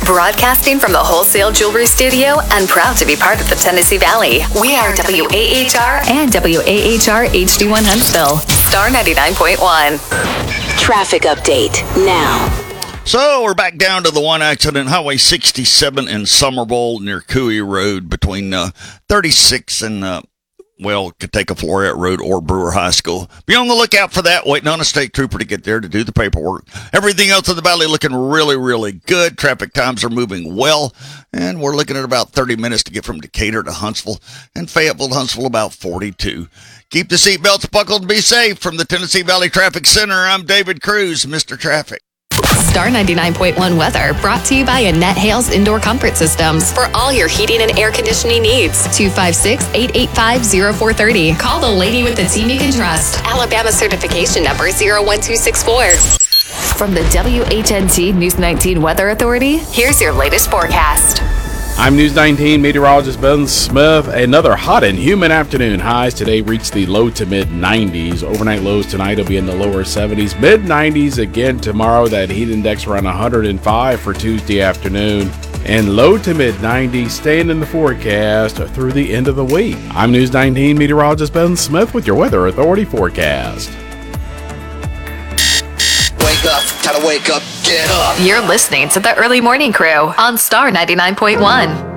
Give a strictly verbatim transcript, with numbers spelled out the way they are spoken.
Broadcasting from the Wholesale Jewelry Studio and proud to be part of the Tennessee Valley. We are W A H R and W A H R H D one Huntsville. Star ninety-nine point one. Traffic update now. So we're back down to the one accident, Highway sixty-seven in Summerville near Cooey Road between uh, thirty-six and, uh, well, Kateka Floret Road or Brewer High School. Be on the lookout for that, waiting on a state trooper to get there to do the paperwork. Everything else in the valley looking really, really good. Traffic times are moving well, and we're looking at about thirty minutes to get from Decatur to Huntsville, and Fayetteville to Huntsville about forty-two. Keep the seatbelts buckled and be safe. From the Tennessee Valley Traffic Center, I'm David Cruz, Mister Traffic. Star ninety-nine point one weather brought to you by Annette Hales Indoor Comfort Systems. For all your heating and air conditioning needs, two five six, eight eight five, zero four three zero. Call the lady with the team you can trust. Alabama certification number zero one two six four. From the W H N T News nineteen Weather Authority, here's your latest forecast. I'm News nineteen meteorologist Ben Smith. Another hot and humid afternoon. Highs today reach the low to mid nineties. Overnight lows tonight will be in the lower seventies. Mid nineties again tomorrow. That heat index around one hundred five for Tuesday afternoon. And low to mid nineties staying in the forecast through the end of the week. I'm News nineteen meteorologist Ben Smith with your Weather Authority forecast. Wake up, gotta wake up, get up. You're listening to the Early Morning Crew on Star ninety-nine point one.